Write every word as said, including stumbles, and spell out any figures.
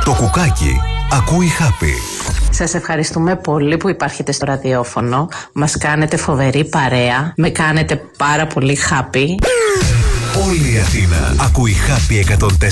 Το κουκάκι ακούει Happy. Σας ευχαριστούμε πολύ που υπάρχετε στο ραδιόφωνο. Μας κάνετε φοβερή παρέα. Με κάνετε πάρα πολύ happy. Όλη η Αθήνα ακούει Happy εκατόν τέσσερα.